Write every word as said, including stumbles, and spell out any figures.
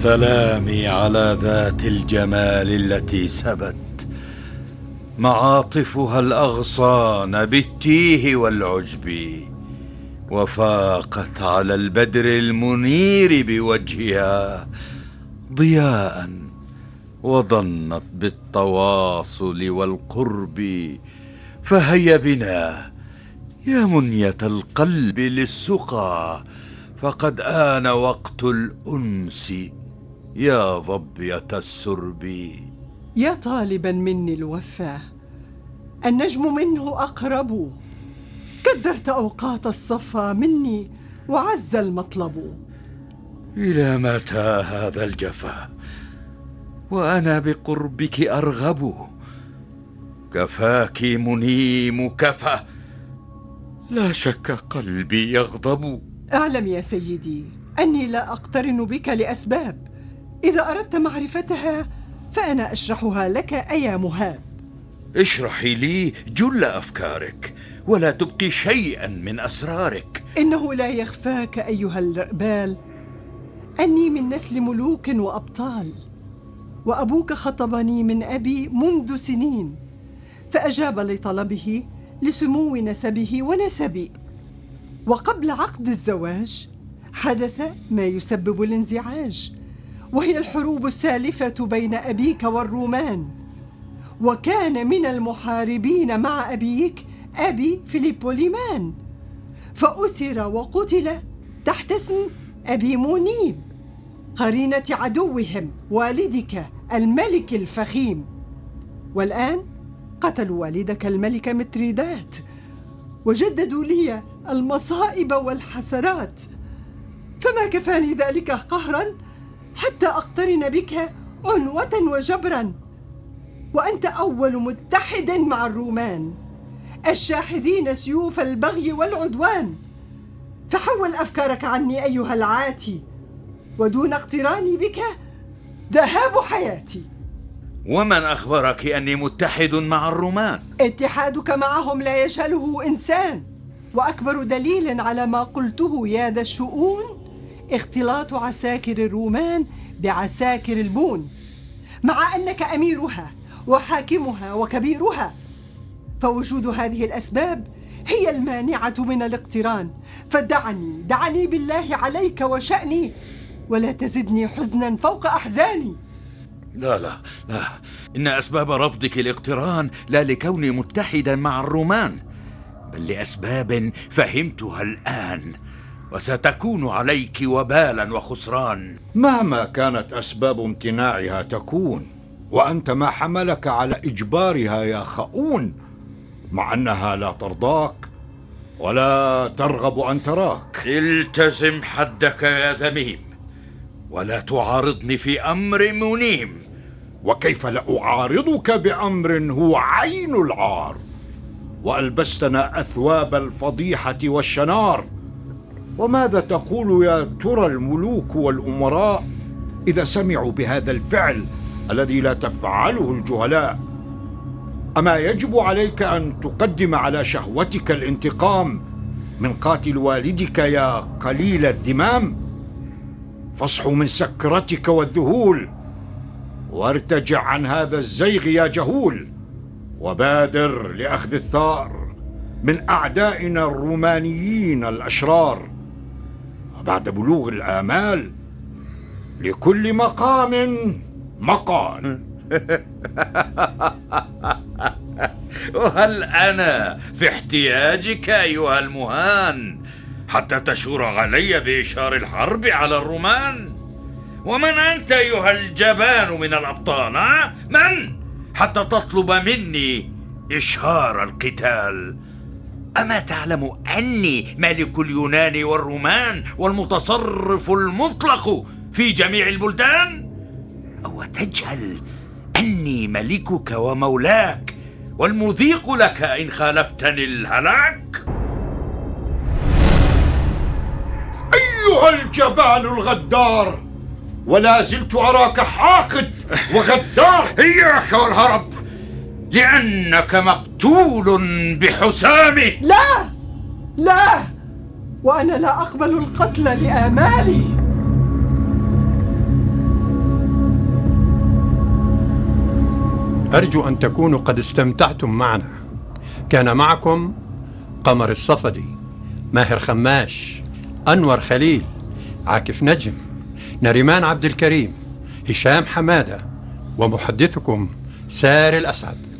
سلامي على ذات الجمال التي سبت معاطفها الأغصان بالتيه والعجب، وفاقت على البدر المنير بوجهها ضياء، وظنت بالتواصل والقرب. فهيا بنا يا منية القلب للسقى، فقد آن وقت الأنس يا ظبية السرب. يا طالبا مني الوفاء، النجم منه أقرب. كدرت أوقات الصفا مني وعز المطلب. إلى متى هذا الجفا وأنا بقربك أرغب؟ كفاك منيم كفى، لا شك قلبي يغضب. اعلم يا سيدي أني لا أقترن بك لأسباب، إذا أردت معرفتها فأنا أشرحها لك أيا مهاب. اشرحي لي جل أفكارك ولا تبقي شيئا من أسرارك. إنه لا يخفاك أيها الرأبال أني من نسل ملوك وأبطال، وأبوك خطبني من أبي منذ سنين، فأجاب لطلبه لسمو نسبه ونسبي. وقبل عقد الزواج حدث ما يسبب الانزعاج، وهي الحروب السالفة بين أبيك والرومان. وكان من المحاربين مع أبيك أبي فيليبوليمان، فأسر وقتل تحت اسم أبي منيب، قرينة عدوهم والدك الملك الفخيم. والآن قتلوا والدك الملك متريدات، وجددوا لي المصائب والحسرات، فما كفاني ذلك قهرا حتى أقترن بك عنوة وجبرا. وأنت أول متحد مع الرومان الشاحذين سيوف البغي والعدوان. فحول أفكارك عني أيها العاتي، ودون اقتراني بك ذهاب حياتي. ومن أخبرك أني متحد مع الرومان؟ اتحادك معهم لا يجهله إنسان، وأكبر دليل على ما قلته يا ذا الشؤون اختلاط عساكر الرومان بعساكر البون، مع أنك أميرها وحاكمها وكبيرها. فوجود هذه الأسباب هي المانعة من الاقتران. فدعني دعني بالله عليك وشأني، ولا تزدني حزنا فوق أحزاني. لا لا لا، إن أسباب رفضك الاقتران لا لكوني متحدا مع الرومان، بل لأسباب فهمتها الآن، وستكون عليك وبالا وخسران. مهما كانت أسباب امتناعها تكون، وأنت ما حملك على إجبارها يا خؤون، مع أنها لا ترضاك ولا ترغب أن تراك. التزم حدك يا ذميم، ولا تعارضني في أمر منيم. وكيف لا أعارضك بأمر هو عين العار؟ وألبستنا أثواب الفضيحة والشنار. وماذا تقول يا ترى الملوك والأمراء إذا سمعوا بهذا الفعل الذي لا تفعله الجهلاء؟ أما يجب عليك أن تقدم على شهوتك الانتقام من قاتل والدك يا قليل الذمام؟ فاصحو من سكرتك والذهول، وارتجع عن هذا الزيغ يا جهول، وبادر لأخذ الثار من أعدائنا الرومانيين الأشرار. وبعد بلوغ الآمال لكل مقام مقال. وهل أنا في احتياجك أيها المهان حتى تشور علي بإشهار الحرب على الرومان؟ ومن أنت أيها الجبان من الأبطال؟ ها؟ من حتى تطلب مني إشهار القتال؟ أما تعلم أني ملك اليونان والرومان والمتصرف المطلق في جميع البلدان؟ أو تجهل أني ملكك ومولاك والمذيق لك إن خالفتني الهلاك؟ أيها الجبان الغدار، ولا زلت أراك حاقد وغدار. إياك والهرب، لأنك مقتول بحسامي. لا لا، وأنا لا أقبل القتل لآمالي. أرجو أن تكونوا قد استمتعتم معنا. كان معكم قمر الصفدي، ماهر خماش، أنور خليل، عاكف نجم، نريمان عبد الكريم، هشام حمادة، ومحدثكم ساري الأسعد.